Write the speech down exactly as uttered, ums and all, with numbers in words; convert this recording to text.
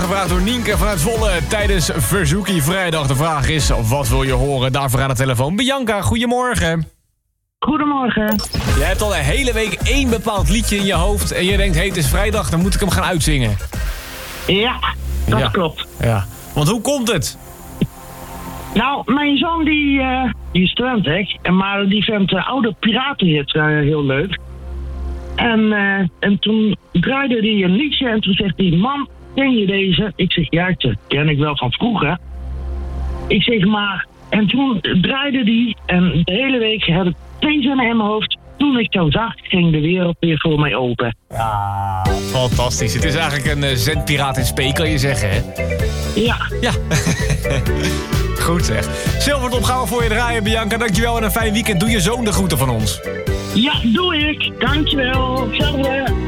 gevraagd door Nienke vanuit Zwolle tijdens Verzoekie Vrijdag. De vraag is, wat wil je horen? Daarvoor aan de telefoon Bianca, goedemorgen. Goedemorgen. Je hebt al een hele week één bepaald liedje in je hoofd en je denkt, hé, hey, het is vrijdag, dan moet ik hem gaan uitzingen. Ja, dat ja. klopt. Ja. Want hoe komt het? Nou, mijn zoon die, uh, die is twintig, maar die vindt uh, oude piratenhits uh, heel leuk. En, uh, en toen draaide hij een liedje en toen zegt hij, mam, ken je deze? Ik zeg, ja, dat ken ik wel van vroeger. Ik zeg, maar... En toen draaide hij en de hele week heb ik twee zinnen in mijn hoofd. Toen ik zo zag, ging de wereld weer voor mij open. Ja, fantastisch. Het is eigenlijk een uh, zendpiraat in spe, kan je zeggen, hè? Ja. Ja. Goed zeg. Silvertop gaan we voor je draaien, Bianca. Dankjewel en een fijn weekend. Doe je zoon de groeten van ons. Ja, doe ik. Dankjewel. Hetzelfde.